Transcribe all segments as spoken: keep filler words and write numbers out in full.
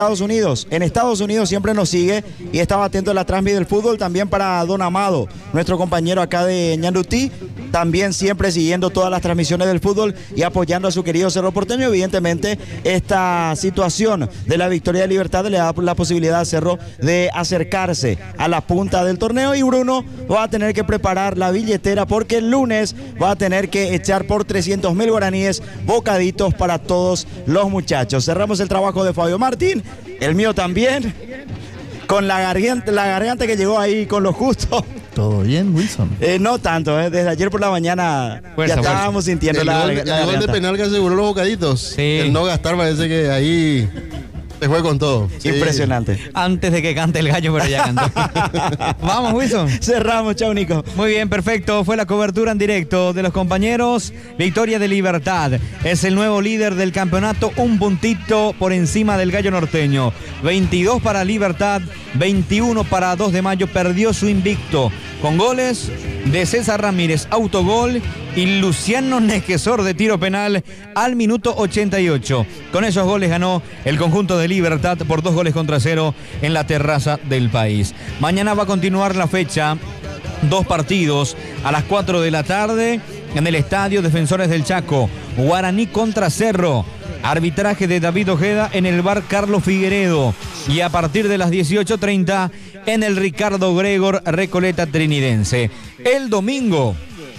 Estados Unidos. En Estados Unidos siempre nos sigue y estaba atento a la transmisión del fútbol. También para Don Amado, nuestro compañero acá de Ñandutí, también siempre siguiendo todas las transmisiones del fútbol y apoyando a su querido Cerro Porteño. Evidentemente, esta situación de la victoria de Libertad le da la posibilidad a Cerro de acercarse a la punta del torneo, y Bruno va a tener que preparar la billetera porque el lunes va a tener que echar por trescientos mil guaraníes bocaditos para todos los muchachos. Cerramos el trabajo de Fabio Martín, el mío también, con la garganta, la garganta que llegó ahí con lo justo. ¿Todo bien, Wilson? Eh, no tanto, eh. Desde ayer por la mañana fuerza, ya estábamos fuerza. sintiendo el la, gol, la, la el gol de penal que aseguró los bocaditos. Sí. El no gastar parece que ahí se fue con todo. Impresionante. Sí. Antes de que cante el gallo, pero ya cantó. Vamos, Wilson. Cerramos, chao, Nico. Muy bien, perfecto. Fue la cobertura en directo de los compañeros. Victoria de Libertad. Es el nuevo líder del campeonato, un puntito por encima del gallo norteño. veintidós para Libertad, veintiuno para dos de mayo. Perdió su invicto con goles de César Ramírez, autogol, y Luciano Nequesor de tiro penal al minuto ochenta y ocho. Con esos goles ganó el conjunto de Libertad por dos goles contra cero en la terraza del país. Mañana va a continuar la fecha. Dos partidos a las cuatro de la tarde en el Estadio Defensores del Chaco. Guaraní contra Cerro. Arbitraje de David Ojeda en el bar Carlos Figueredo. Y a partir de las dieciocho treinta en el Ricardo Gregor Recoleta Trinidense. El domingo,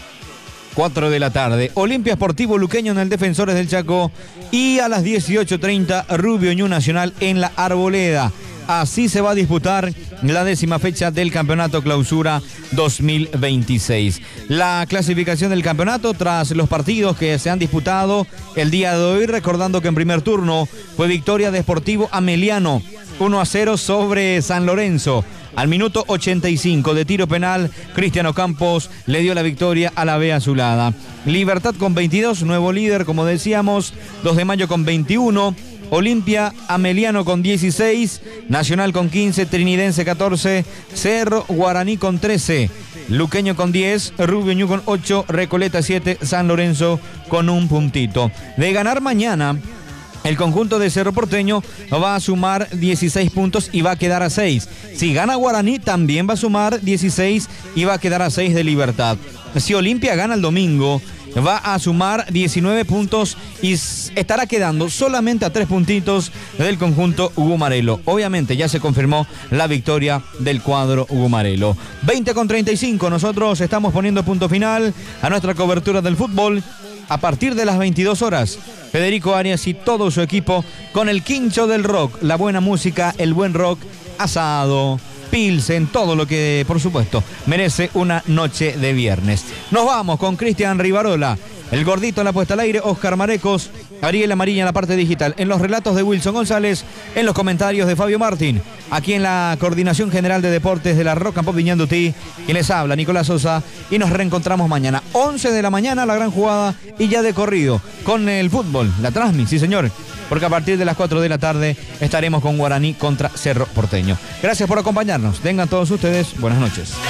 cuatro de la tarde, Olimpia Sportivo Luqueño en el Defensores del Chaco. Y a las dieciocho treinta, Rubio Ñu Nacional en la Arboleda. Así se va a disputar la décima fecha del Campeonato Clausura dos mil veintiséis. La clasificación del campeonato tras los partidos que se han disputado el día de hoy, recordando que en primer turno fue victoria de Sportivo Ameliano, uno a cero sobre San Lorenzo. Al minuto ochenta y cinco de tiro penal, Cristiano Campos le dio la victoria a la B Azulada. Libertad con veintidós, nuevo líder, como decíamos, dos de mayo con veintiuno. Olimpia Ameliano con dieciséis, Nacional con quince, Trinidense catorce, Cerro Guaraní con trece, Luqueño con diez, Rubio Ñu con ocho, Recoleta siete, San Lorenzo con un puntito. De ganar mañana, el conjunto de Cerro Porteño va a sumar dieciséis puntos y va a quedar a seis. Si gana Guaraní, también va a sumar dieciséis y va a quedar a seis de Libertad. Si Olimpia gana el domingo, va a sumar diecinueve puntos y estará quedando solamente a tres puntitos del conjunto gumarelo. Obviamente ya se confirmó la victoria del cuadro gumarelo. veinte con treinta y cinco, nosotros estamos poniendo punto final a nuestra cobertura del fútbol. A partir de las veintidós horas, Federico Arias y todo su equipo con el quincho del rock, la buena música, el buen rock, asado, pilsen, todo lo que, por supuesto, merece una noche de viernes. Nos vamos con Cristian Rivarola, el gordito en la puesta al aire, Oscar Marecos, Ariel Amarilla en la parte digital, en los relatos de Wilson González, en los comentarios de Fabio Martín, aquí en la Coordinación General de Deportes de la Rock and Pop Ñandutí, quien les habla, Nicolás Sosa, y nos reencontramos mañana, once de la mañana, la gran jugada, y ya de corrido, con el fútbol, la transmisión, sí señor, porque a partir de las cuatro de la tarde estaremos con Guaraní contra Cerro Porteño. Gracias por acompañarnos, tengan todos ustedes buenas noches.